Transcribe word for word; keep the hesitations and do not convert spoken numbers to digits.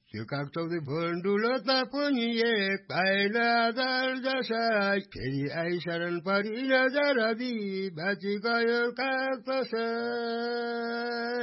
त्यो कागचौधी भुन्डुलो तापुनी एक पाइला दर जसाई फेरि आई शरण परि नजर दि बाँची गयो काग